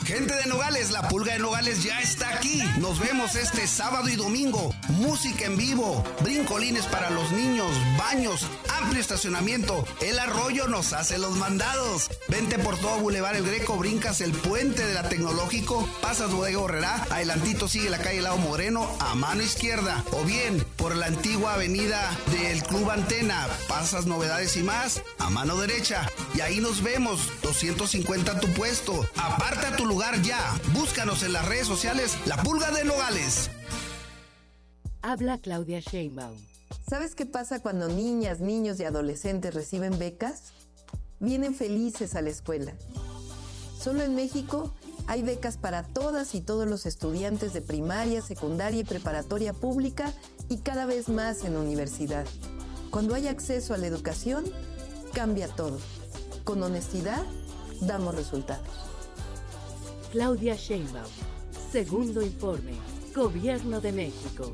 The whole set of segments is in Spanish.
Gente de Nogales, la Pulga de Nogales ya está aquí. Nos vemos este sábado y domingo. Música en vivo, brincolines para los niños, baños, amplio estacionamiento. El Arroyo nos hace los mandados. Vente por todo Boulevard El Greco, brincas el puente de la Tecnológico, pasas Bodega Horrera, adelantito sigue la calle Lado Moreno a mano izquierda. O bien, por la antigua avenida del Club Antena, pasas Novedades y Más a mano derecha. Y ahí nos vemos, 250 tu puesto. Aparta tu lugar ya. Búscanos en las redes sociales, La Pulga de Nogales. Habla Claudia Sheinbaum. ¿Sabes qué pasa cuando niñas, niños y adolescentes reciben becas? Vienen felices a la escuela. Solo en México hay becas para todas y todos los estudiantes de primaria, secundaria y preparatoria pública y cada vez más en universidad. Cuando hay acceso a la educación, cambia todo. Con honestidad, damos resultados. Claudia Sheinbaum. Segundo informe. Gobierno de México.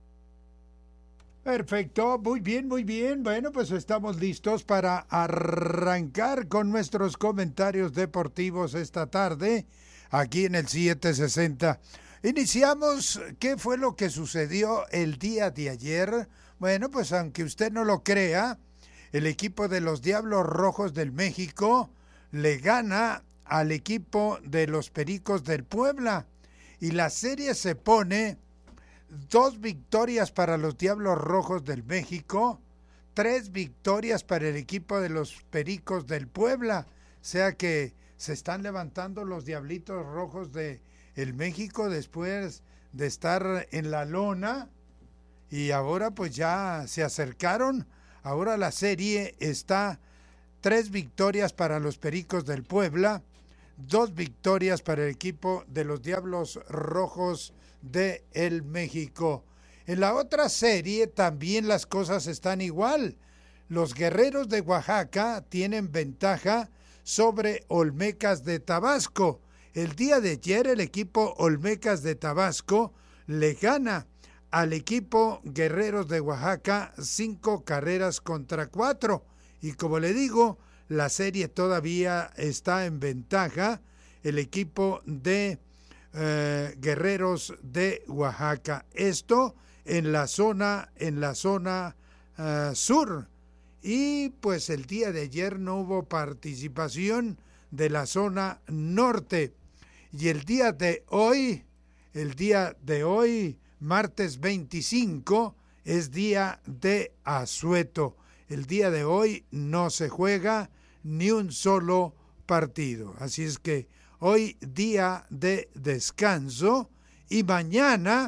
Perfecto, muy bien, muy bien. Bueno, pues estamos listos para arrancar con nuestros comentarios deportivos esta tarde, aquí en el 760. Iniciamos, ¿qué fue lo que sucedió el día de ayer? Bueno, pues aunque usted no lo crea, el equipo de los Diablos Rojos del México le gana al equipo de los Pericos del Puebla y la serie se pone 2 victorias para los Diablos Rojos del México, 3 victorias para el equipo de los Pericos del Puebla, o sea que se están levantando los Diablitos Rojos de el México después de estar en la lona y ahora pues ya se acercaron. Ahora la serie está 3 victorias para los Pericos del Puebla, 2 victorias para el equipo de los Diablos Rojos de el México. En la otra serie también las cosas están igual. Los Guerreros de Oaxaca tienen ventaja sobre Olmecas de Tabasco. El día de ayer el equipo Olmecas de Tabasco le gana al equipo Guerreros de Oaxaca 5-4. Y como le digo, la serie todavía está en ventaja el equipo de Guerreros de Oaxaca. Esto en la zona sur. Y pues el día de ayer no hubo participación de la zona norte. Y el día de hoy, martes 25, es día de asueto. El día de hoy no se juega ni un solo partido. Así es que hoy día de descanso y mañana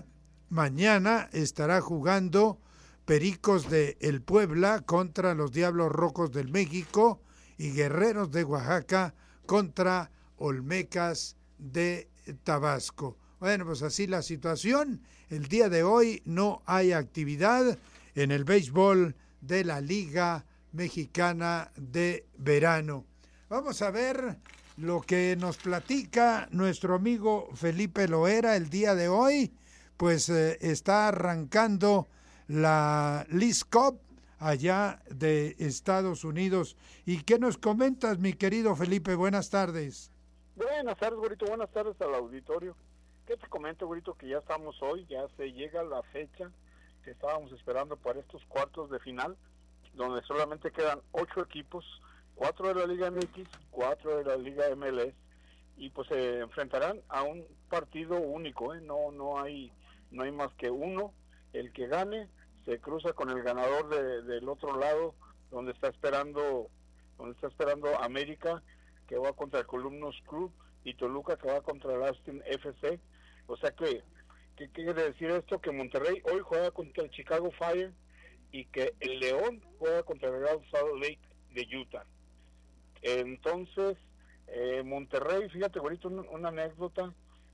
estará jugando Pericos de el Puebla contra los Diablos Rojos del México y Guerreros de Oaxaca contra Olmecas de Tabasco. Bueno, pues así la situación. El día de hoy no hay actividad en el béisbol de la Liga Mexicana de Verano. Vamos a ver lo que nos platica nuestro amigo Felipe Loera el día de hoy. Pues está arrancando la Leagues Cup allá de Estados Unidos. ¿Y qué nos comentas, mi querido Felipe? Buenas tardes. Buenas tardes, güerito. Buenas tardes al auditorio. ¿Qué te comento, güerito? Que ya estamos hoy, ya se llega la fecha que estábamos esperando para estos cuartos de final, donde solamente quedan 8 equipos, 4 de la Liga MX, 4 de la Liga MLS, y pues se enfrentarán a un partido único, no hay más que uno. El que gane se cruza con el ganador del otro lado, donde está esperando América, que va contra el Columbus Crew, y Toluca, que va contra el Austin FC. O sea que, ¿qué quiere decir esto? Que Monterrey hoy juega contra el Chicago Fire y que el León juega contra el Real Salt Lake de Utah. Entonces, Monterrey, fíjate, güerito, una anécdota.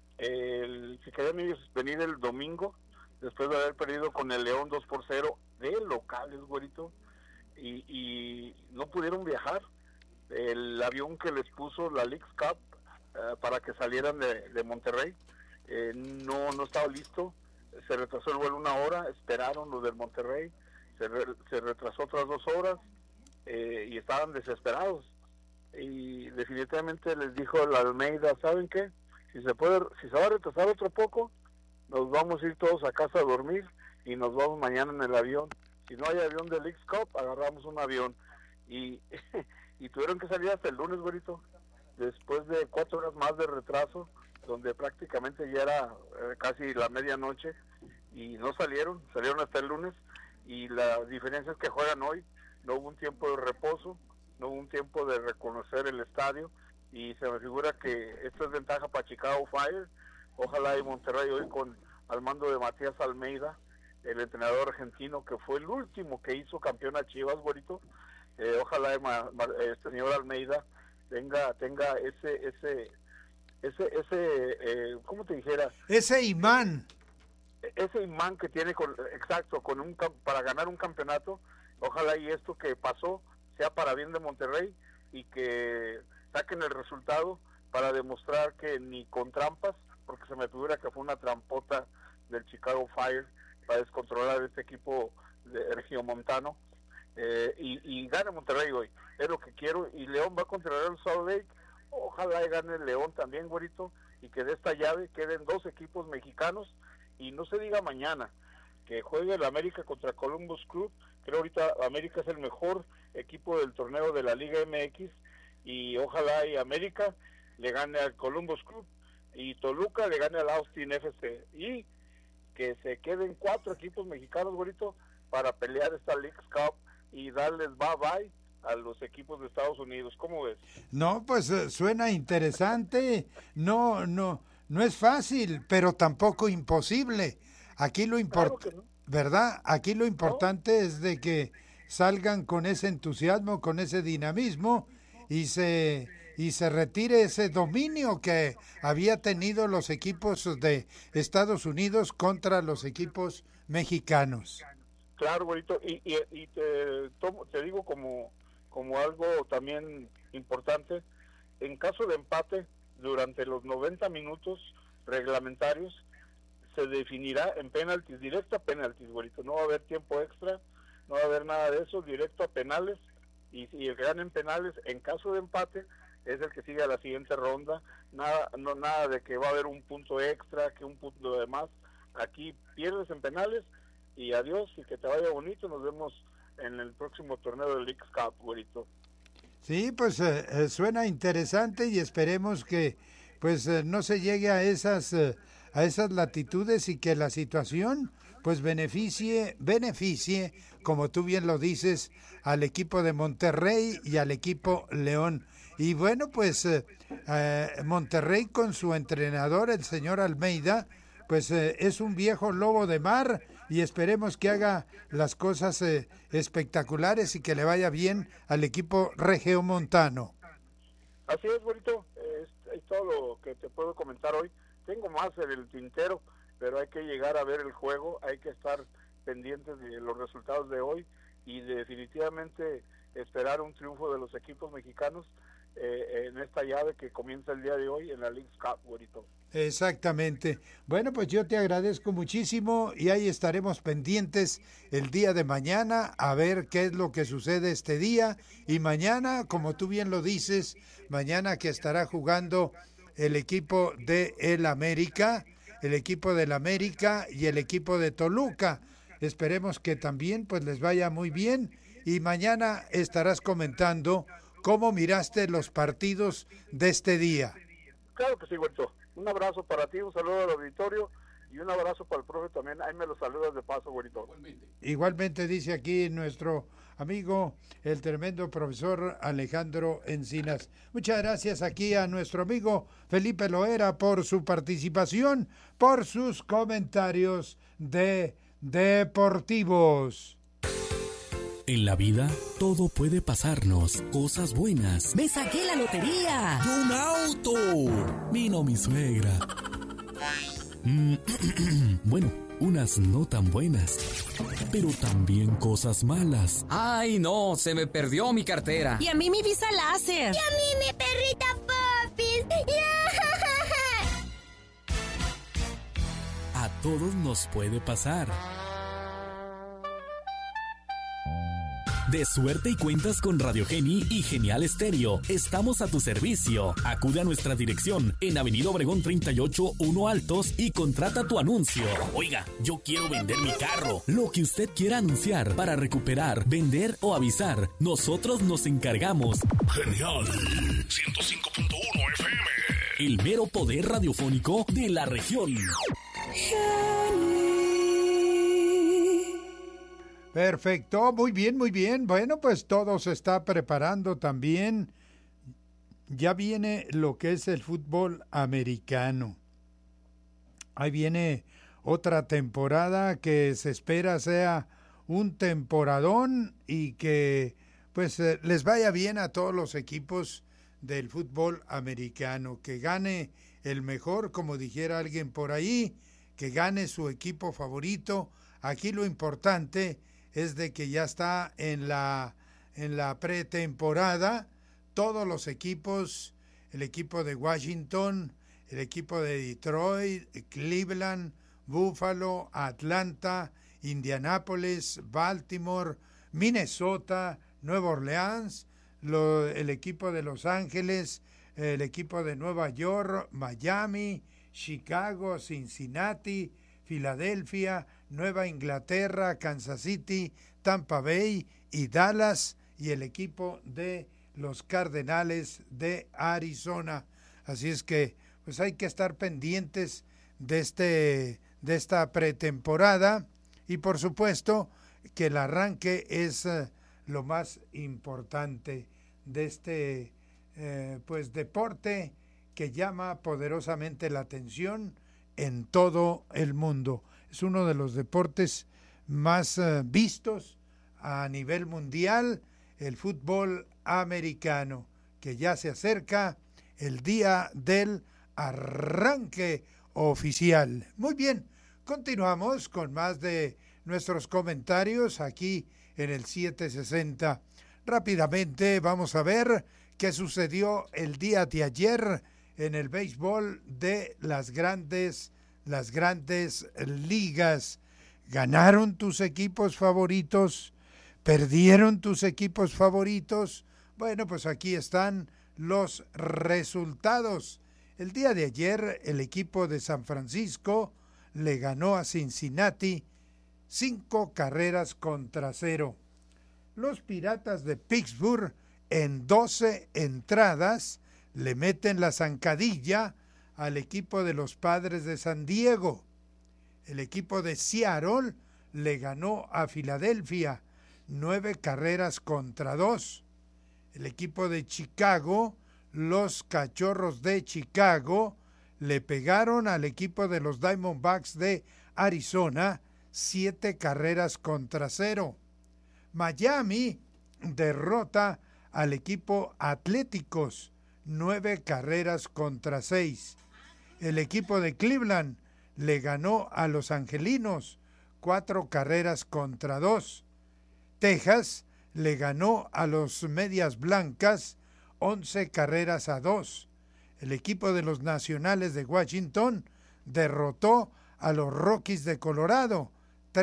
Se querían venir el domingo, después de haber perdido con el León 2-0 de locales, güerito, y no pudieron viajar. El avión que les puso la Leagues Cup para que salieran de Monterrey no estaba listo. Se retrasó el vuelo 1 hora, esperaron los del Monterrey, se retrasó otras 2 horas y estaban desesperados. Y definitivamente les dijo la Almeida, ¿saben qué? si se va a retrasar otro poco, nos vamos a ir todos a casa a dormir y nos vamos mañana en el avión. Si no hay avión del Leagues Cup, agarramos un avión. Y tuvieron que salir hasta el lunes, güerito, después de 4 horas más de retraso, donde prácticamente ya era casi la medianoche, y no salieron hasta el lunes, y la diferencia es que juegan hoy. No hubo un tiempo de reposo, no hubo un tiempo de reconocer el estadio, y se me figura que esto es ventaja para Chicago Fire. Ojalá y Monterrey hoy al mando de Matías Almeida, el entrenador argentino que fue el último que hizo campeón a Chivas, güerito. Ojalá este señor Almeida tenga ese ¿cómo te dijera? Ese imán que tiene para ganar un campeonato. Ojalá y esto que pasó sea para bien de Monterrey y que saquen el resultado para demostrar que ni con trampas, porque se me figura que fue una trampota del Chicago Fire para descontrolar este equipo de regiomontano, y gane Monterrey hoy, es lo que quiero. Y León va contra el Salt Lake, ojalá y gane el León también, güerito, y que de esta llave queden 2 equipos mexicanos, y no se diga mañana que juegue el América contra Columbus Club. Creo ahorita América es el mejor equipo del torneo de la Liga MX, y ojalá y América le gane al Columbus Club y Toluca le gane al Austin FC, y que se queden 4 equipos mexicanos, güerito, para pelear esta Leagues Cup y darles bye a los equipos de Estados Unidos. ¿Cómo ves? No, pues suena interesante. No es fácil, pero tampoco imposible. Aquí lo importante, claro que no. ¿Verdad? Aquí lo importante es de que salgan con ese entusiasmo, con ese dinamismo, y se retire ese dominio que había tenido los equipos de Estados Unidos contra los equipos mexicanos. Claro, güerito, y te digo como algo también importante, en caso de empate, durante los 90 minutos reglamentarios, se definirá en penaltis, directo a penaltis, güerito. No va a haber tiempo extra, no va a haber nada de eso, directo a penales, y el que gane en penales, en caso de empate, es el que sigue a la siguiente ronda. Nada de que va a haber un punto extra, que un punto de más. Aquí pierdes en penales y adiós, y que te vaya bonito. Nos vemos en el próximo torneo del Leagues Cup, güerito. Sí, pues suena interesante, y esperemos que pues no se llegue a esas latitudes, y que la situación pues beneficie, como tú bien lo dices, al equipo de Monterrey y al equipo León. Y bueno, pues Monterrey con su entrenador, el señor Almeida, pues es un viejo lobo de mar, y esperemos que haga las cosas espectaculares y que le vaya bien al equipo regiomontano. Así es, bonito, es todo lo que te puedo comentar hoy. Tengo más en el tintero, pero hay que llegar a ver el juego, hay que estar pendientes de los resultados de hoy, y definitivamente esperar un triunfo de los equipos mexicanos en esta llave que comienza el día de hoy en la Leagues Cup, güerito. Exactamente. Bueno, pues yo te agradezco muchísimo, y ahí estaremos pendientes el día de mañana a ver qué es lo que sucede este día. Y mañana, como tú bien lo dices, mañana que estará jugando el equipo de el América y el equipo de Toluca. Esperemos que también pues les vaya muy bien, y mañana estarás comentando cómo miraste los partidos de este día. Claro que sí, güerito. Un abrazo para ti, un saludo al auditorio, y un abrazo para el profe también. Ahí me los saludas de paso, güerito. Igualmente dice aquí nuestro amigo, el tremendo profesor Alejandro Encinas. Muchas gracias aquí a nuestro amigo Felipe Loera por su participación, por sus comentarios de deportivos. En la vida, todo puede pasarnos. Cosas buenas. ¡Me saqué la lotería! ¡Y un auto! Vino mi suegra. Bueno, unas no tan buenas, pero también cosas malas. ¡Ay, no! Se me perdió mi cartera. Y a mí mi visa láser. Y a mí mi perrita Popis. A todos nos puede pasar. De suerte y cuentas con Radio Geni y Genial Estéreo. Estamos a tu servicio. Acude a nuestra dirección en Avenida Obregón 38, 1 Altos y contrata tu anuncio. Oiga, yo quiero vender mi carro. Lo que usted quiera anunciar para recuperar, vender o avisar, nosotros nos encargamos. Genial 105.1 FM. El mero poder radiofónico de la región. Perfecto, muy bien, muy bien. Bueno, pues todo se está preparando también. Ya viene lo que es el fútbol americano. Ahí viene otra temporada que se espera sea un temporadón y que pues les vaya bien a todos los equipos del fútbol americano. Que gane el mejor, como dijera alguien por ahí, que gane su equipo favorito. Aquí lo importante es de que ya está en la pretemporada todos los equipos, el equipo de Washington, el equipo de Detroit, Cleveland, Buffalo, Atlanta, Indianápolis, Baltimore, Minnesota, Nueva Orleans, el equipo de Los Ángeles, el equipo de Nueva York, Miami, Chicago, Cincinnati, Filadelfia, Nueva Inglaterra, Kansas City, Tampa Bay y Dallas, y el equipo de los Cardenales de Arizona. Así es que pues hay que estar pendientes de esta pretemporada, y por supuesto que el arranque es lo más importante de este pues deporte que llama poderosamente la atención en todo el mundo. Es uno de los deportes más vistos a nivel mundial, el fútbol americano, que ya se acerca el día del arranque oficial. Muy bien, continuamos con más de nuestros comentarios aquí en el 760. Rápidamente vamos a ver qué sucedió el día de ayer en el béisbol de las grandes ligas. ¿Ganaron tus equipos favoritos? ¿Perdieron tus equipos favoritos? Bueno, pues aquí están los resultados. El día de ayer el equipo de San Francisco le ganó a Cincinnati 5-0. Los Piratas de Pittsburgh en 12 entradas le meten la zancadilla al equipo de los Padres de San Diego. El equipo de Seattle le ganó a Filadelfia 9-2. El equipo de Chicago, los Cachorros de Chicago, le pegaron al equipo de los Diamondbacks de Arizona 7-0. Miami derrota al equipo Atléticos 9-6. El equipo de Cleveland le ganó a los Angelinos 4-2. Texas le ganó a los Medias Blancas 11-2. El equipo de los Nacionales de Washington derrotó a los Rockies de Colorado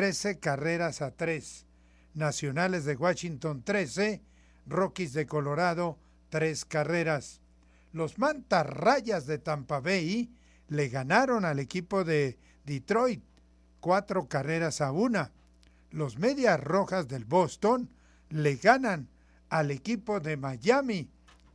13-3. Nacionales de Washington 13, Rockies de Colorado 3 carreras. Los Mantarrayas de Tampa Bay le ganaron al equipo de Detroit 4-1. Los Medias Rojas del Boston le ganan al equipo de Miami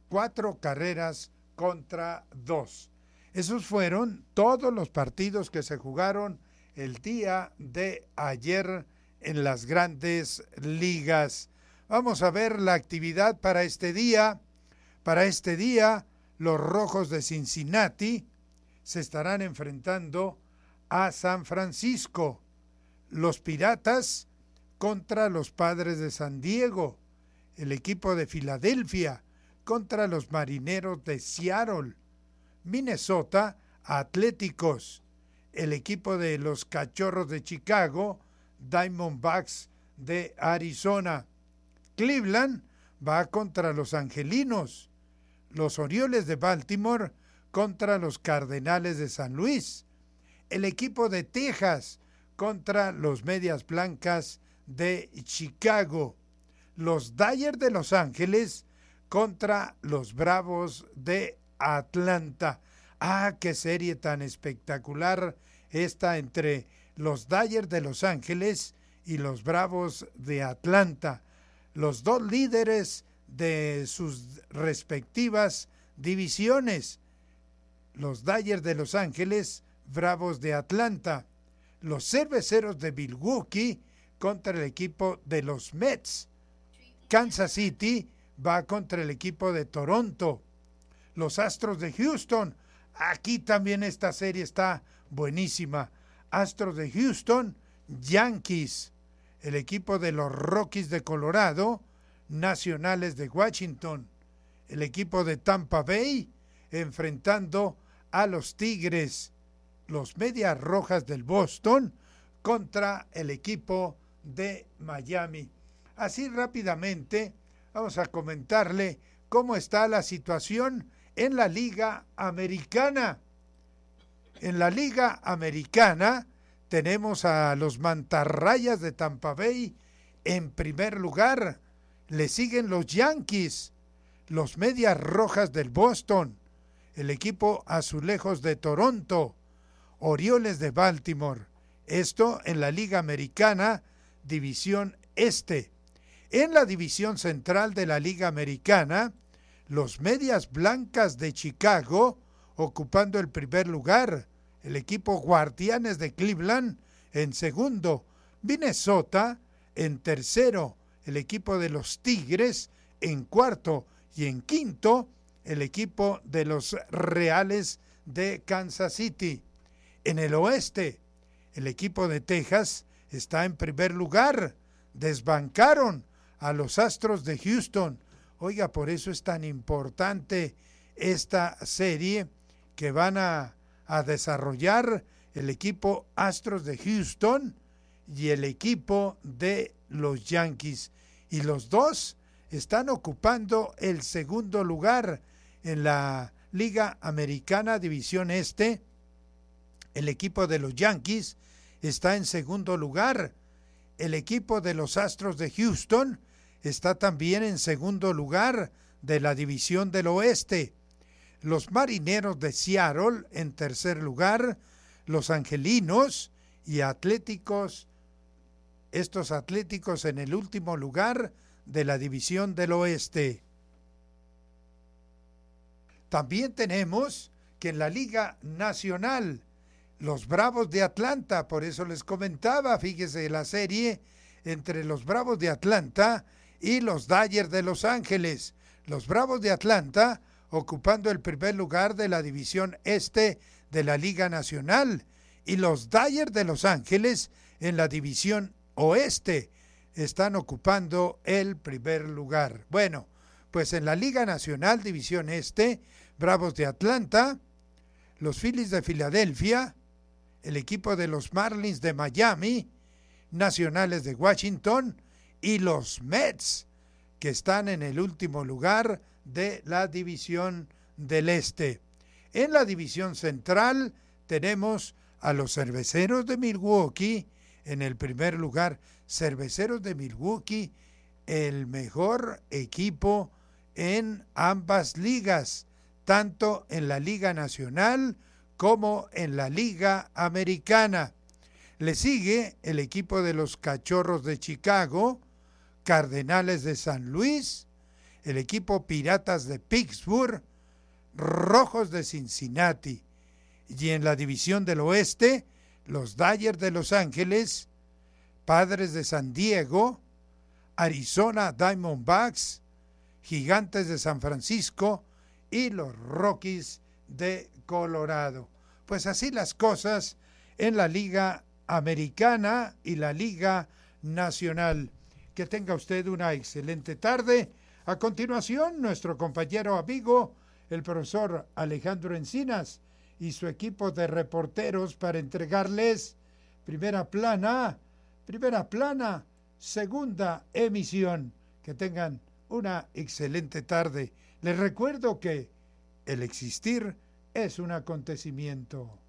4-2. Esos fueron todos los partidos que se jugaron el día de ayer en las grandes ligas. Vamos a ver la actividad para este día. Para este día, los Rojos de Cincinnati se estarán enfrentando a San Francisco. Los Piratas contra los Padres de San Diego. El equipo de Filadelfia contra los Marineros de Seattle. Minnesota, Atléticos. El equipo de los Cachorros de Chicago, Diamondbacks de Arizona. Cleveland va contra los Angelinos. Los Orioles de Baltimore contra los Cardenales de San Luis. El equipo de Texas contra los Medias Blancas de Chicago. los Dodgers de Los Ángeles contra los Bravos de Atlanta. ¡Ah, qué serie tan espectacular esta entre los Dodgers de Los Ángeles y los Bravos de Atlanta! Los dos líderes de sus respectivas divisiones. Los Dodgers de Los Ángeles, Bravos de Atlanta. Los Cerveceros de Milwaukee contra el equipo de los Mets. Kansas City va contra el equipo de Toronto. Los Astros de Houston. Aquí también esta serie está buenísima. Astros de Houston, Yankees. El equipo de los Rockies de Colorado, Nacionales de Washington. El equipo de Tampa Bay enfrentando a los Tigres. Los Medias Rojas del Boston contra el equipo de Miami. Así rápidamente vamos a comentarle cómo está la situación en la Liga Americana. En la Liga Americana tenemos a los Mantarrayas de Tampa Bay en primer lugar. Le siguen los Yankees, los Medias Rojas del Boston, el equipo Azulejos de Toronto, Orioles de Baltimore. Esto en la Liga Americana, División Este. En la División Central de la Liga Americana, los Medias Blancas de Chicago ocupando el primer lugar, el equipo Guardianes de Cleveland en segundo, Minnesota en tercero, el equipo de los Tigres en cuarto y en quinto, el equipo de los Reales de Kansas City. En el oeste, el equipo de Texas está en primer lugar. Desbancaron a los Astros de Houston. Oiga, por eso es tan importante esta serie que van a desarrollar el equipo Astros de Houston y el equipo de los Yankees. Y los dos están ocupando el segundo lugar en la Liga Americana División Este. El equipo de los Yankees está en segundo lugar. El equipo de los Astros de Houston está también en segundo lugar de la División del Oeste. Los Marineros de Seattle en tercer lugar. Los Angelinos y Atléticos, estos Atléticos en el último lugar de la División del Oeste. También tenemos que en la Liga Nacional, los Bravos de Atlanta, por eso les comentaba, fíjese la serie entre los Bravos de Atlanta y los Dodgers de Los Ángeles. Los Bravos de Atlanta ocupando el primer lugar de la División Este de la Liga Nacional y los Dodgers de Los Ángeles en la División Oeste están ocupando el primer lugar. Bueno, pues en la Liga Nacional División Este, Bravos de Atlanta, los Phillies de Filadelfia, el equipo de los Marlins de Miami, Nacionales de Washington y los Mets, que están en el último lugar de la División del Este. En la División Central tenemos a los Cerveceros de Milwaukee en el primer lugar. Cerveceros de Milwaukee, el mejor equipo en ambas ligas, tanto en la Liga Nacional como en la Liga Americana. Le sigue el equipo de los Cachorros de Chicago, Cardenales de San Luis, el equipo Piratas de Pittsburgh, Rojos de Cincinnati. Y en la División del Oeste, los Dodgers de Los Ángeles, Padres de San Diego, Arizona Diamondbacks, Gigantes de San Francisco y los Rockies de Colorado. Pues así las cosas en la Liga Americana y la Liga Nacional. Que tenga usted una excelente tarde. A continuación, nuestro compañero amigo, el profesor Alejandro Encinas y su equipo de reporteros para entregarles Primera Plana, segunda emisión. Que tengan una excelente tarde. Les recuerdo que el existir es un acontecimiento.